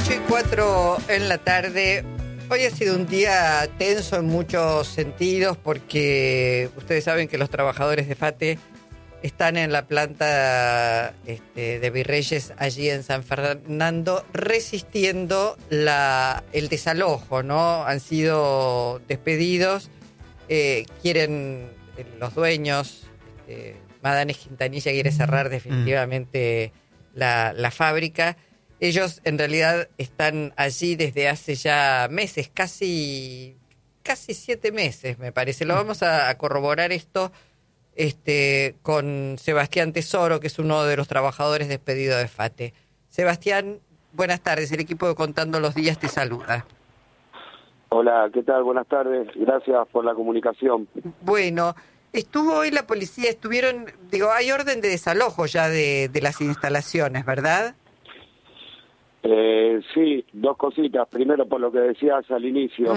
8:04 en la tarde. Hoy ha sido un día tenso en muchos sentidos porque ustedes saben que los trabajadores de FATE están en la planta de Virreyes, allí en San Fernando, resistiendo el desalojo, ¿no? Han sido despedidos, quieren los dueños, Madanes Quintanilla quiere cerrar definitivamente la fábrica. Ellos en realidad están allí desde hace ya meses, casi 7 meses me parece. Lo vamos a corroborar esto con Sebastián Tesoro, que es uno de los trabajadores despedidos de FATE. Sebastián, buenas tardes. El equipo de Contando los Días te saluda. Hola, ¿qué tal? Buenas tardes. Gracias por la comunicación. Bueno, estuvo hoy la policía, hay orden de desalojo ya de las instalaciones, ¿verdad? Sí, dos cositas. Primero, por lo que decías al inicio,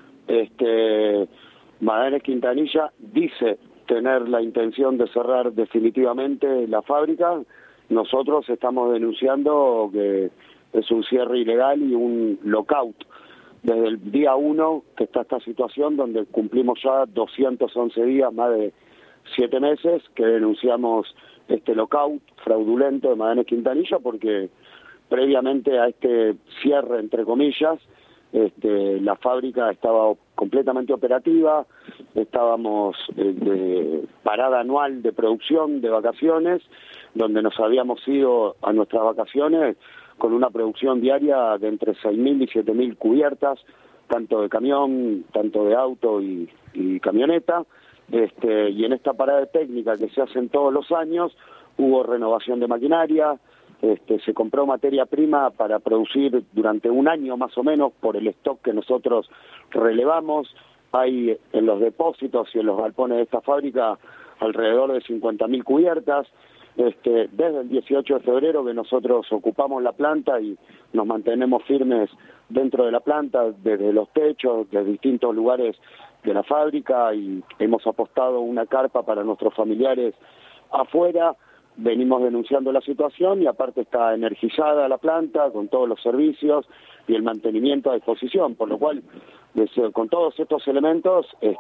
Madanes Quintanilla dice tener la intención de cerrar definitivamente la fábrica. Nosotros estamos denunciando que es un cierre ilegal y un lockout. Desde el día 1 que está esta situación, donde cumplimos ya 211 días, más de 7 meses, que denunciamos este lockout fraudulento de Madanes Quintanilla, porque previamente a este cierre, entre comillas, la fábrica estaba completamente operativa, estábamos de parada anual de producción, de vacaciones, donde nos habíamos ido a nuestras vacaciones con una producción diaria de entre 6.000 y 7.000 cubiertas, tanto de camión, tanto de auto y camioneta, y en esta parada técnica que se hacen todos los años, hubo renovación de maquinaria. Se compró materia prima para producir durante un año más o menos por el stock que nosotros relevamos. Hay en los depósitos y en los galpones de esta fábrica alrededor de 50.000 cubiertas. Desde el 18 de febrero que nosotros ocupamos la planta y nos mantenemos firmes dentro de la planta, desde los techos, de distintos lugares de la fábrica, y hemos apostado una carpa para nuestros familiares afuera. Venimos denunciando la situación y aparte está energizada la planta con todos los servicios y el mantenimiento a disposición, por lo cual con todos estos elementos es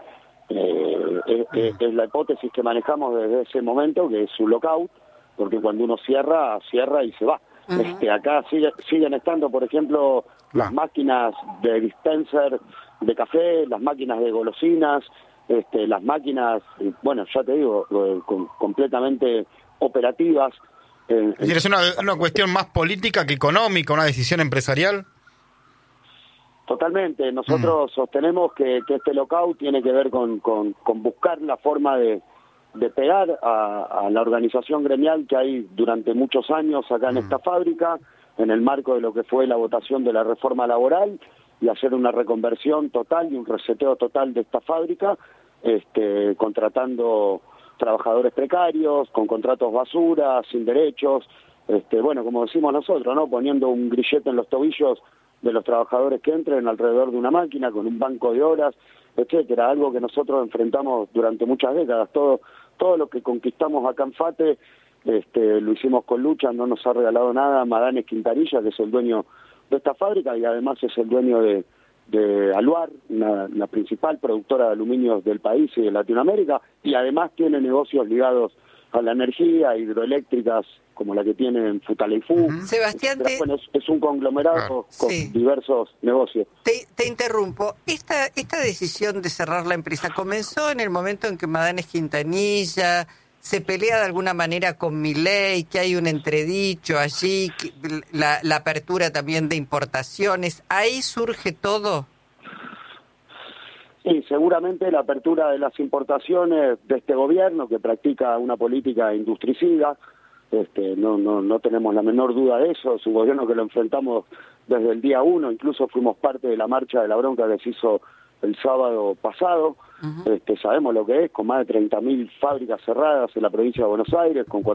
la hipótesis que manejamos desde ese momento, que es un lockout, porque cuando uno cierra y se va. Acá siguen estando, por ejemplo, las máquinas de dispenser de café, las máquinas de golosinas, las máquinas, bueno, ya te digo, completamente operativas. Es decir, ¿es una cuestión más política que económica, una decisión empresarial? Totalmente. Nosotros sostenemos que este lockout tiene que ver con buscar la forma de pegar a la organización gremial que hay durante muchos años acá en esta fábrica, en el marco de lo que fue la votación de la reforma laboral, y hacer una reconversión total y un reseteo total de esta fábrica, contratando trabajadores precarios, con contratos basura, sin derechos, como decimos nosotros, ¿no? Poniendo un grillete en los tobillos de los trabajadores que entren alrededor de una máquina, con un banco de horas, etcétera, algo que nosotros enfrentamos durante muchas décadas. Todo lo que conquistamos acá en FATE, lo hicimos con lucha, no nos ha regalado nada Madanes Quintanilla, que es el dueño de esta fábrica y además es el dueño de Aluar, la principal productora de aluminio del país y de Latinoamérica, y además tiene negocios ligados a la energía, hidroeléctricas, como la que tiene en Futaleufú. Sebastián, es un conglomerado con diversos negocios. Te interrumpo. Esta decisión de cerrar la empresa comenzó en el momento en que Madanes Quintanilla se pelea de alguna manera con Milei, que hay un entredicho allí, la apertura también de importaciones. ¿Ahí surge todo? Sí, seguramente la apertura de las importaciones de este gobierno, que practica una política industricida, no tenemos la menor duda de eso. Es un gobierno que lo enfrentamos desde el día 1, incluso fuimos parte de la marcha de la bronca que se hizo el sábado pasado. Sabemos lo que es, con más de 30.000 fábricas cerradas en la provincia de Buenos Aires, con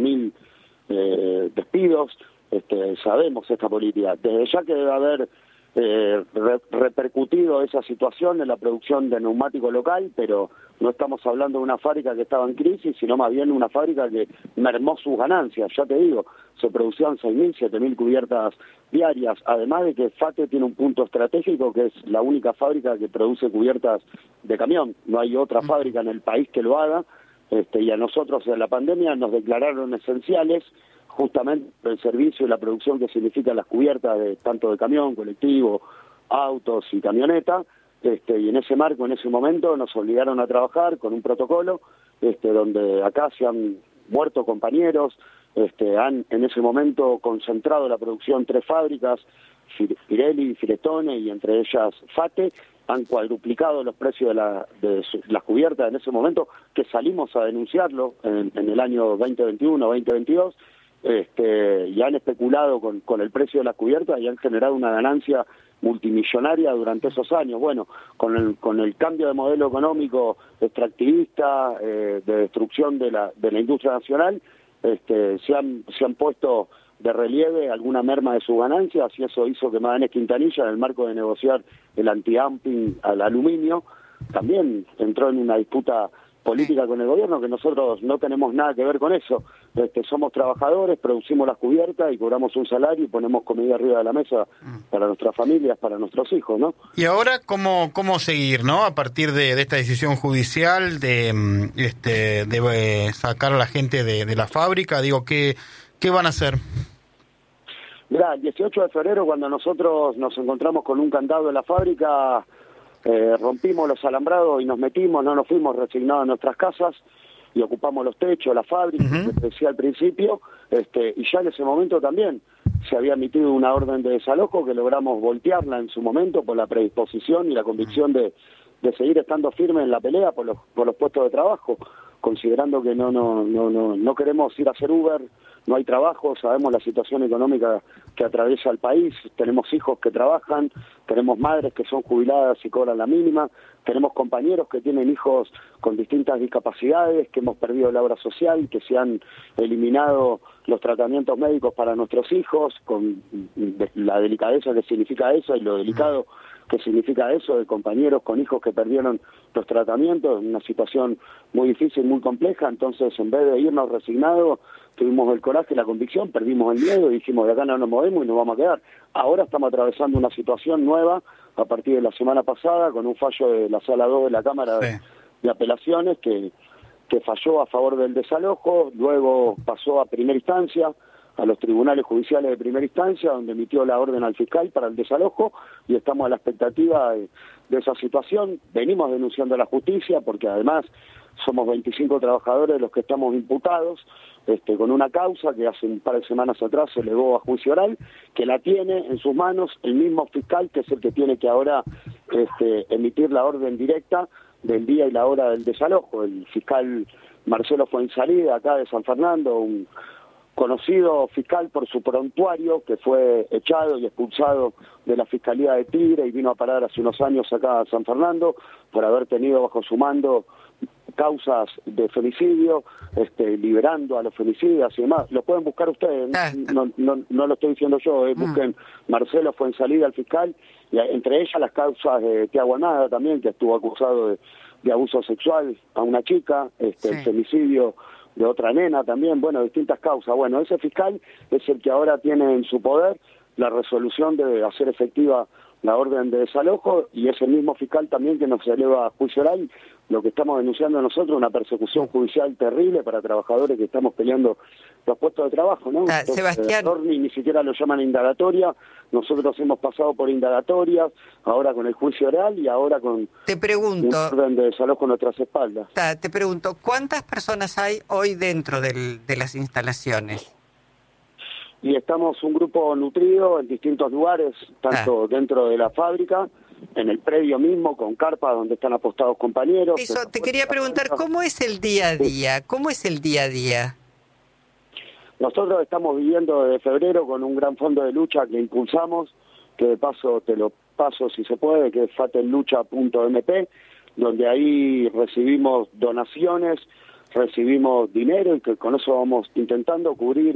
400.000 despidos. Sabemos esta política. Desde ya que debe haber repercutido esa situación en la producción de neumáticos local, pero no estamos hablando de una fábrica que estaba en crisis, sino más bien una fábrica que mermó sus ganancias. Ya te digo, se producían 6.000, 7.000 cubiertas diarias, además de que FATE tiene un punto estratégico que es la única fábrica que produce cubiertas de camión. No hay otra fábrica en el país que lo haga, y a nosotros en la pandemia nos declararon esenciales justamente el servicio y la producción que significan las cubiertas de tanto de camión, colectivo, autos y camioneta, y en ese marco, en ese momento, nos obligaron a trabajar con un protocolo, donde acá se han muerto compañeros, han en ese momento concentrado la producción 3 fábricas, Pirelli, Filetone y entre ellas Fate, han cuadruplicado los precios de las cubiertas en ese momento, que salimos a denunciarlo en el año 2021, 2022, y han especulado con el precio de las cubiertas y han generado una ganancia multimillonaria durante esos años. Bueno, con el cambio de modelo económico extractivista, de destrucción de la industria nacional, se han puesto de relieve alguna merma de sus ganancias, y eso hizo que Magallanes Quintanilla, en el marco de negociar el antidumping al aluminio, también entró en una disputa política con el gobierno, que nosotros no tenemos nada que ver con eso. Somos trabajadores, producimos las cubiertas y cobramos un salario y ponemos comida arriba de la mesa para nuestras familias, para nuestros hijos, ¿no? Y ahora, ¿cómo seguir, no? A partir de esta decisión judicial de sacar a la gente de la fábrica, digo, ¿qué van a hacer? Mirá, el 18 de febrero, cuando nosotros nos encontramos con un candado en la fábrica, rompimos los alambrados y nos metimos, no nos fuimos resignados a nuestras casas y ocupamos los techos, la fábrica, como te decía al principio, y ya en ese momento también se había emitido una orden de desalojo que logramos voltearla en su momento por la predisposición y la convicción de seguir estando firme en la pelea por los puestos de trabajo, considerando que no queremos ir a hacer Uber, no hay trabajo, sabemos la situación económica que atraviesa el país, tenemos hijos que trabajan, tenemos madres que son jubiladas y cobran la mínima, tenemos compañeros que tienen hijos con distintas discapacidades, que hemos perdido la obra social, que se han eliminado los tratamientos médicos para nuestros hijos, con la delicadeza que significa eso y lo delicado que significa eso, de compañeros con hijos que perdieron los tratamientos, en una situación muy difícil, muy compleja. Entonces, en vez de irnos resignados, tuvimos el coraje y la convicción, perdimos el miedo y dijimos, de acá no nos movemos y nos vamos a quedar. Ahora estamos atravesando una situación nueva a partir de la semana pasada, con un fallo de la Sala 2 de la Cámara de Apelaciones que falló a favor del desalojo, luego pasó a primera instancia, a los tribunales judiciales de primera instancia, donde emitió la orden al fiscal para el desalojo, y estamos a la expectativa de esa situación. Venimos denunciando a la justicia, porque además somos 25 trabajadores los que estamos imputados, con una causa que hace un par de semanas atrás se elevó a juicio oral, que la tiene en sus manos el mismo fiscal, que es el que tiene que ahora emitir la orden directa del día y la hora del desalojo. El fiscal Marcelo Fuenzalida, acá de San Fernando, un conocido fiscal por su prontuario, que fue echado y expulsado de la Fiscalía de Tigre y vino a parar hace unos años acá a San Fernando por haber tenido bajo su mando causas de femicidio, liberando a los femicidas y demás. Lo pueden buscar ustedes, no lo estoy diciendo yo, busquen Marcelo Fuenzalida, el fiscal, y entre ellas las causas de Tiago Almada también, que estuvo acusado de abuso sexual a una chica, el femicidio de otra nena también, bueno, distintas causas. Bueno, ese fiscal es el que ahora tiene en su poder la resolución de hacer efectiva la orden de desalojo, y es el mismo fiscal también que nos eleva a juicio oral. Lo que estamos denunciando nosotros, una persecución judicial terrible para trabajadores que estamos peleando los puestos de trabajo, ¿no? Entonces, Sebastián, ni siquiera lo llaman indagatoria, nosotros hemos pasado por indagatorias, ahora con el juicio oral y ahora con una orden de desalojo en nuestras espaldas. Te pregunto, ¿cuántas personas hay hoy dentro de las instalaciones? Y estamos un grupo nutrido en distintos lugares, tanto dentro de la fábrica, en el predio mismo, con carpas donde están apostados compañeros. Eso, te quería preguntar, ¿cómo es el día a día? ¿Cómo es el día a día? Nosotros estamos viviendo desde febrero con un gran fondo de lucha que impulsamos, que de paso te lo paso si se puede, que es fatellucha.mp, donde ahí recibimos donaciones, recibimos dinero y que con eso vamos intentando cubrir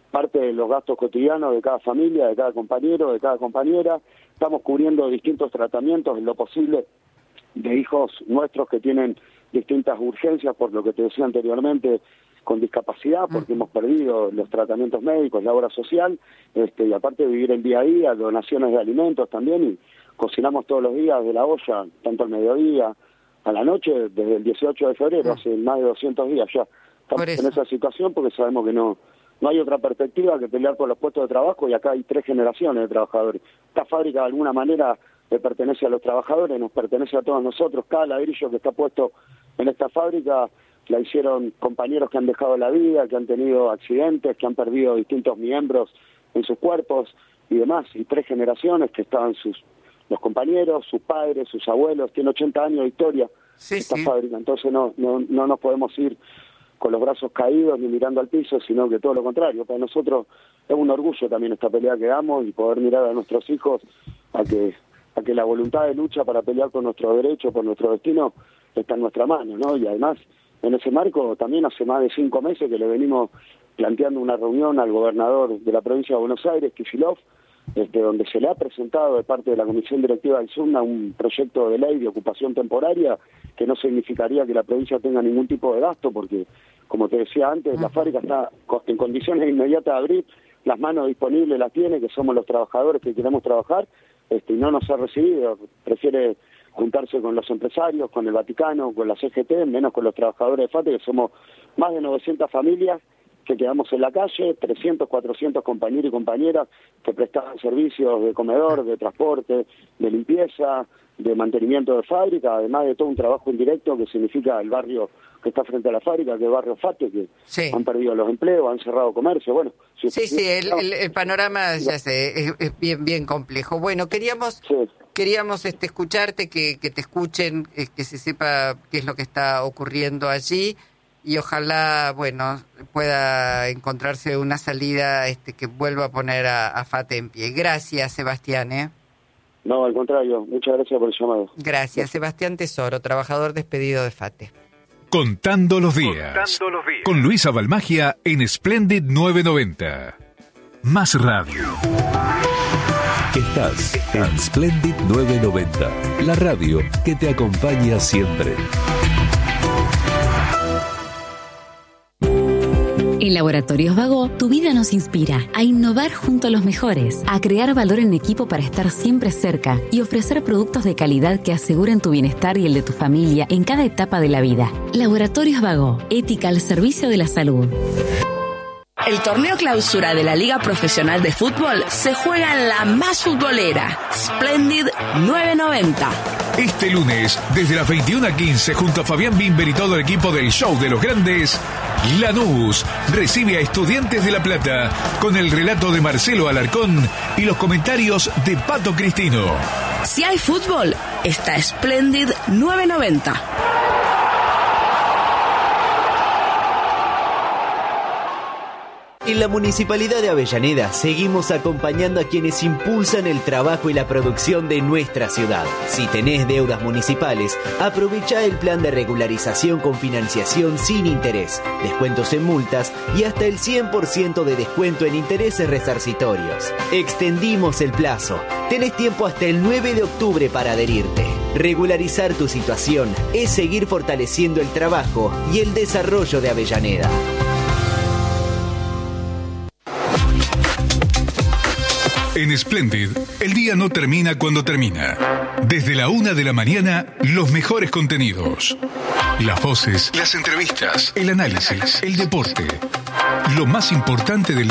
parte de los gastos cotidianos de cada familia, de cada compañero, de cada compañera. Estamos cubriendo distintos tratamientos en lo posible de hijos nuestros que tienen distintas urgencias, por lo que te decía anteriormente, con discapacidad, porque hemos perdido los tratamientos médicos, la obra social, y aparte de vivir el día a día, donaciones de alimentos también, y cocinamos todos los días de la olla, tanto al mediodía, a la noche, desde el 18 de febrero, hace más de 200 días ya. Estamos en esa situación porque sabemos que no hay otra perspectiva que pelear por los puestos de trabajo, y acá hay 3 generaciones de trabajadores. Esta fábrica de alguna manera le pertenece a los trabajadores, nos pertenece a todos nosotros. Cada ladrillo que está puesto en esta fábrica la hicieron compañeros que han dejado la vida, que han tenido accidentes, que han perdido distintos miembros en sus cuerpos y demás, y 3 generaciones que estaban los compañeros, sus padres, sus abuelos. Tiene 80 años de historia esta fábrica, entonces no nos podemos ir con los brazos caídos ni mirando al piso, sino que todo lo contrario. Para nosotros es un orgullo también esta pelea que damos, y poder mirar a nuestros hijos a que la voluntad de lucha para pelear por nuestros derechos, por nuestro destino, está en nuestra mano, ¿no? Y además, en ese marco, también hace más de 5 meses que le venimos planteando una reunión al gobernador de la provincia de Buenos Aires, Kicillof, donde se le ha presentado de parte de la Comisión Directiva del SUNA un proyecto de ley de ocupación temporaria que no significaría que la provincia tenga ningún tipo de gasto, porque, como te decía antes, la fábrica está en condiciones inmediatas de abrir, las manos disponibles las tiene, que somos los trabajadores que queremos trabajar, y no nos ha recibido, prefiere juntarse con los empresarios, con el Vaticano, con la CGT, menos con los trabajadores de FATE, que somos más de 900 familias que quedamos en la calle, 300, 400 compañeros y compañeras que prestaban servicios de comedor, de transporte, de limpieza, de mantenimiento de fábrica, además de todo un trabajo indirecto que significa el barrio que está frente a la fábrica, que es el barrio FATE, que han perdido los empleos, han cerrado comercio, bueno. El panorama, ya sé, es bien complejo. Bueno, queríamos escucharte, que te escuchen, que se sepa qué es lo que está ocurriendo allí, y ojalá, bueno, pueda encontrarse una salida que vuelva a poner a FATE en pie. Gracias, Sebastián. No, al contrario, muchas gracias por el llamado. Gracias, Sebastián Tesoro, trabajador despedido de FATE. Contando los días. Con Luisa Balmagia en Splendid 990. Más radio. Estás en Splendid 990, la radio que te acompaña siempre. En Laboratorios Vago, tu vida nos inspira a innovar junto a los mejores, a crear valor en equipo para estar siempre cerca y ofrecer productos de calidad que aseguren tu bienestar y el de tu familia en cada etapa de la vida. Laboratorios Vago, ética al servicio de la salud. El torneo clausura de la Liga Profesional de Fútbol se juega en la más futbolera, Splendid 990. Este lunes, desde las 21:15, junto a Fabián Bimber y todo el equipo del Show de los Grandes, Lanús recibe a Estudiantes de La Plata con el relato de Marcelo Alarcón y los comentarios de Pato Cristino. Si hay fútbol, está Splendid 990. En la Municipalidad de Avellaneda seguimos acompañando a quienes impulsan el trabajo y la producción de nuestra ciudad. Si tenés deudas municipales, aprovecha el plan de regularización con financiación sin interés, descuentos en multas y hasta el 100% de descuento en intereses resarcitorios. Extendimos el plazo. Tenés tiempo hasta el 9 de octubre para adherirte. Regularizar tu situación es seguir fortaleciendo el trabajo y el desarrollo de Avellaneda. En Splendid, el día no termina cuando termina. Desde la 1 de la mañana, los mejores contenidos. Las voces, las entrevistas, el análisis, el deporte. Lo más importante del